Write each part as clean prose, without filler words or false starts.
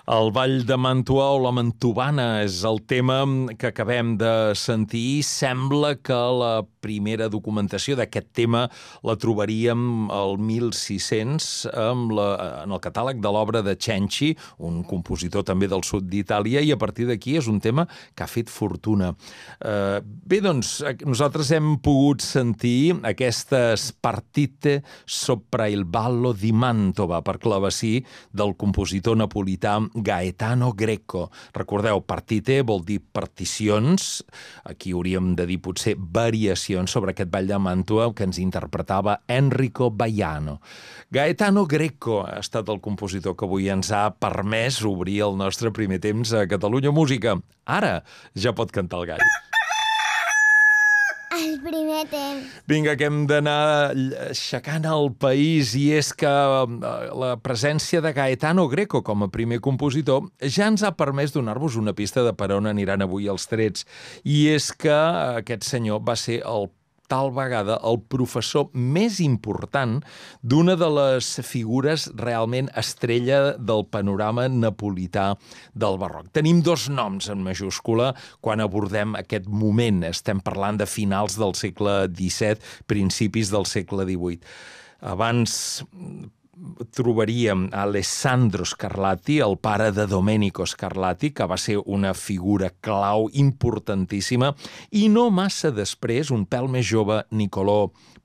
El Ball de Màntua o la Mantovana és el tema que acabem de sentir. Sembla que la primera documentació d'aquest tema la trobaríem al 1600 en el catàleg de l'obra de Cenci, un compositor també del sud d'Itàlia, i a partir d'aquí és un tema que ha fet fortuna. Bé, doncs, nosaltres hem pogut sentir aquestes partite sopra il ballo di Mantova per clavecí del compositor napolità Gaetano Greco. Recordeu, partite vol dir particions, aquí hauríem de dir potser variacions sobre aquest ball de Màntua que ens interpretava Enrico Baiano. Gaetano Greco ha estat el compositor que avui ens ha permès obrir el nostre primer temps a Catalunya Música. Ara ja pot cantar el gall. El primer temps. Vinga, que hem d'anar aixecant el país, i és que la presència de Gaetano Greco com a primer compositor ja ens ha permès donar-vos una pista de per on aniran avui els trets. I és que aquest senyor va ser tal vegada el professor més important d'una de les figures realment estrella del panorama napolità del barroc. Tenim dos noms en majúscula quan abordem aquest moment. Estem parlant de finals del segle XVII, principis del segle XVIII. Abans trobaríem Alessandro Scarlatti, el pare de Domenico Scarlatti, que va ser una figura clau importantíssima, i no massa després, un pèl més jove, Nicola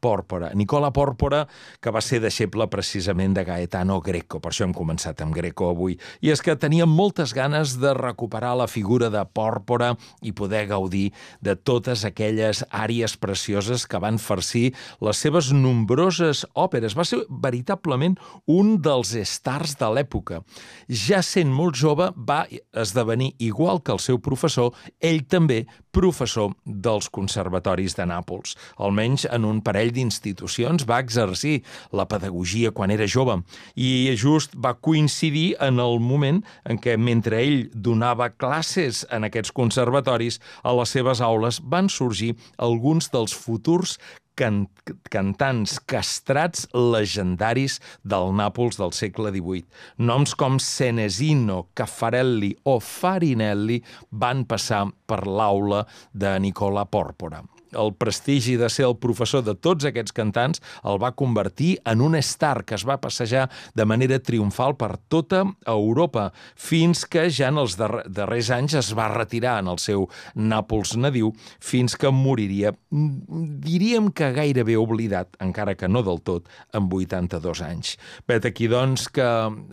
Porpora, que va ser deixeble precisament de Gaetano Greco. Per això hem començat amb Greco avui. I és que teníem moltes ganes de recuperar la figura de Porpora i poder gaudir de totes aquelles àries precioses que van farcir les seves nombroses òperes. Va ser veritablement un dels stars de l'època. Ja sent molt jove, va esdevenir, igual que el seu professor, ell també professor dels conservatoris de Nàpols. Almenys en un parell d'institucions va exercir la pedagogia quan era jove, i just va coincidir en el moment en què, mentre ell donava classes en aquests conservatoris, a les seves aules van sorgir alguns dels futurs cantants castrats legendaris del Nàpols del segle XVIII. Noms com Senesino, Caffarelli o Farinelli van passar per l'aula de Nicola Porpora. El prestigi de ser el professor de tots aquests cantants el va convertir en un star que es va passejar de manera triomfal per tota Europa, fins que ja en els darrers anys es va retirar en el seu Nàpols nadiu, fins que moriria, diríem que gairebé oblidat, encara que no del tot, amb 82 anys. Vet aquí, doncs, que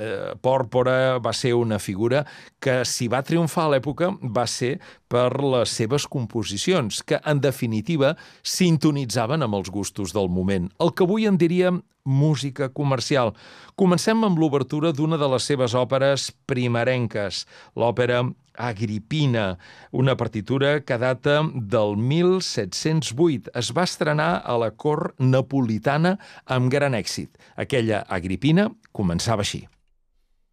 Porpora va ser una figura que, si va triomfar a l'època, va ser per les seves composicions, que, en definitiva, sintonitzaven amb els gustos del moment. El que avui en diríem música comercial. Comencem amb l'obertura d'una de les seves òperes primerenques, l'òpera Agripina, una partitura que data del 1708. Es va estrenar a la cort napolitana amb gran èxit. Aquella Agripina començava així.